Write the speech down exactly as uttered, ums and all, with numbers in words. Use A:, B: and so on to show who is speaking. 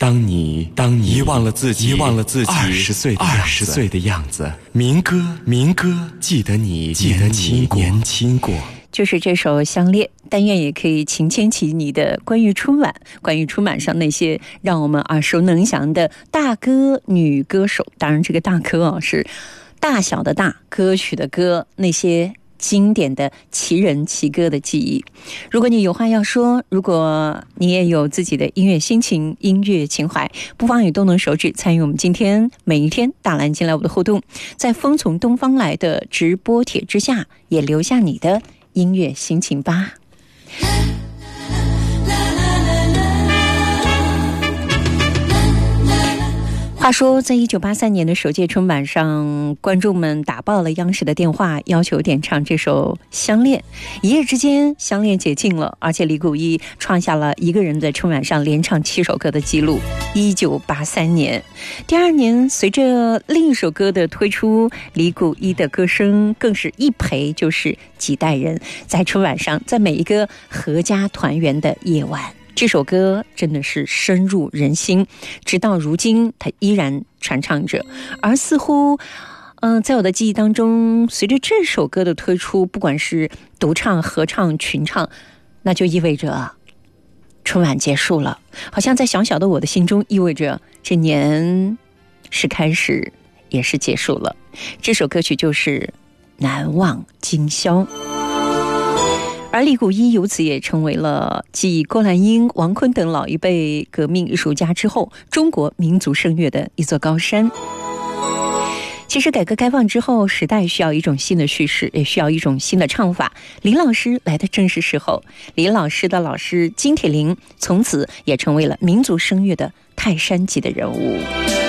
A: 当你当你遗忘了自己遗忘了自己二十岁二十岁的样子，民歌民歌，记得你记得你年轻过。
B: 就是这首《相恋》，但愿也可以情牵起你的关于春晚，关于春晚上那些让我们耳熟能详的大歌女歌手。当然，这个大歌啊是大小的大，歌曲的歌，那些经典的奇人奇歌的记忆。如果你有话要说，如果你也有自己的音乐心情、音乐情怀，不妨与动动手指参与我们今天每一天大蓝进来我的互动，在风从东方来的直播帖之下，也留下你的音乐心情吧。话说，在一九八三年的首届春晚上，观众们打爆了央视的电话，要求点唱这首《相恋》。一夜之间，《相恋》解禁了，而且李谷一创下了一个人在春晚上连唱七首歌的记录。一九八三年，第二年，随着另一首歌的推出，李谷一的歌声更是一陪就是几代人，在春晚上，在每一个合家团圆的夜晚。这首歌真的是深入人心，直到如今它依然传唱着。而似乎嗯、呃，在我的记忆当中，随着这首歌的推出，不管是独唱、合唱、群唱，那就意味着春晚结束了，好像在小小的我的心中意味着这年是开始也是结束了。这首歌曲就是难忘今宵，而李谷一由此也成为了继郭兰英、王坤等老一辈革命艺术家之后，中国民族声乐的一座高山。其实改革开放之后，时代需要一种新的叙事，也需要一种新的唱法。林老师来的正是时候，林老师的老师金铁霖从此也成为了民族声乐的泰山级的人物。